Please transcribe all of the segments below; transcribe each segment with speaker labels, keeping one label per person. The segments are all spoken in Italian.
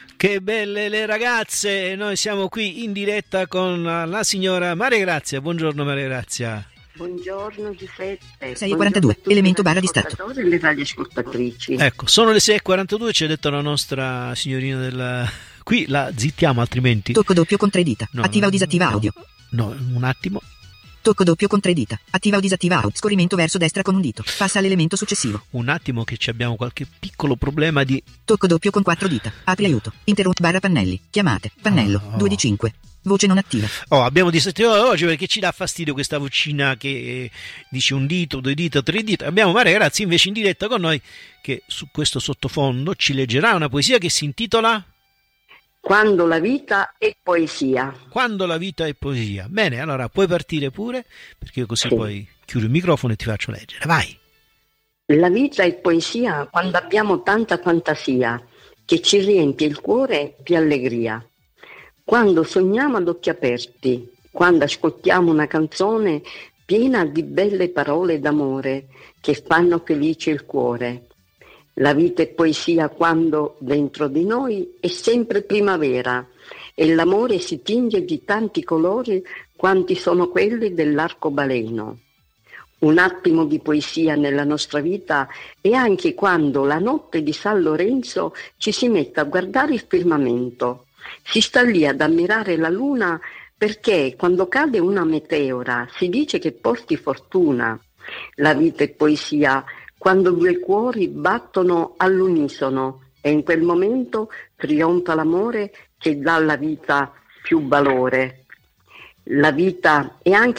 Speaker 1: Che belle le ragazze! Noi siamo qui in diretta con la signora Maria Grazia. Buongiorno Maria Grazia.
Speaker 2: Buongiorno Giuseppe.
Speaker 3: 6:42, elemento barra distratto.
Speaker 2: E le radioascoltatrici.
Speaker 1: Ecco, sono le 6:42, ci ha detto la nostra signorina del... Qui la zittiamo altrimenti.
Speaker 3: Tocco doppio con 3 dita.
Speaker 1: No,
Speaker 3: Attiva o disattiva audio.
Speaker 1: No, un attimo.
Speaker 3: Tocco doppio con 3 dita. Attiva o disattiva audio. Scorrimento verso destra con un dito. Passa all'elemento successivo.
Speaker 1: Un attimo che ci abbiamo qualche piccolo problema di...
Speaker 3: Tocco doppio con 4 dita. Apri aiuto. Interrompi barra pannelli. Chiamate. Pannello. 2 di 5. Voce non attiva.
Speaker 1: Abbiamo disattivato oggi perché ci dà fastidio questa vocina che dice un dito, 2 dita, 3 dita. Abbiamo Maria Grazia invece in diretta con noi che su questo sottofondo ci leggerà una poesia che si intitola
Speaker 2: Quando la vita è poesia.
Speaker 1: Quando la vita è poesia. Bene, allora puoi partire pure, perché così
Speaker 2: Sì.
Speaker 1: poi chiudo il microfono e ti faccio leggere. Vai.
Speaker 2: La vita è poesia quando abbiamo tanta fantasia che ci riempie il cuore di allegria. Quando sogniamo ad occhi aperti, quando ascoltiamo una canzone piena di belle parole d'amore che fanno felice il cuore. La vita è poesia quando dentro di noi è sempre primavera e l'amore si tinge di tanti colori quanti sono quelli dell'arcobaleno. Un attimo di poesia nella nostra vita è anche quando la notte di San Lorenzo ci si mette a guardare il firmamento. Si sta lì ad ammirare la luna perché quando cade una meteora si dice che porti fortuna. La vita è poesia quando due cuori battono all'unisono e in quel momento trionfa l'amore che dà alla vita più valore. La vita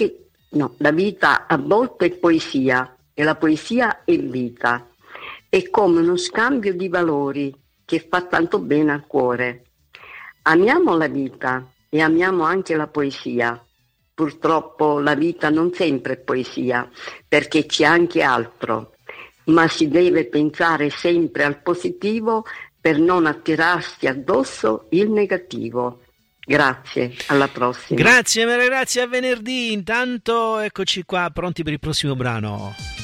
Speaker 2: a volte è poesia e la poesia è vita. È come uno scambio di valori che fa tanto bene al cuore. Amiamo la vita e amiamo anche la poesia. Purtroppo la vita non sempre è poesia, perché c'è anche altro, ma si deve pensare sempre al positivo per non attirarsi addosso il negativo. Grazie, alla prossima.
Speaker 1: Grazie Maria Grazia, a venerdì. Intanto eccoci qua pronti per il prossimo brano.